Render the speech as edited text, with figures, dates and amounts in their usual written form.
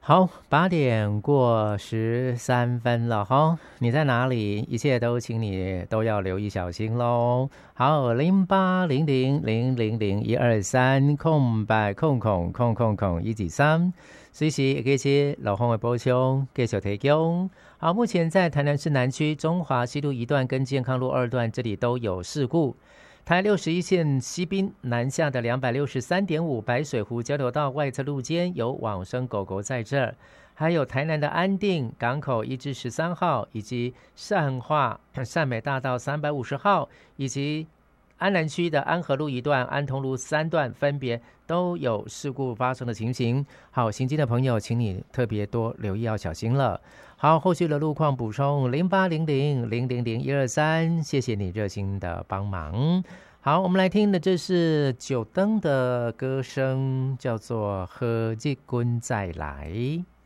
好，8点过13分了哈，你在哪里？一切都请你都要留意小心喽。好，0800000123空白空空空空空123，随时也可以接老洪的补充，继续提供。好，目前在台南市南区中华西路1段跟健康路2段这里都有事故。台61线西滨南下的263.5白水湖交流道外侧路肩有往生狗狗在这儿，还有台南的安定港口1至13号，以及善美大道350号，以及安南区的安和路1段、安同路3段，分别都有事故发生的情形。好，行经的朋友，请你特别多留意，要小心了。好，后续的路况补充0800000123，谢谢你热心的帮忙。好，我们来听的这是九灯的歌声，叫做《何日君再来》。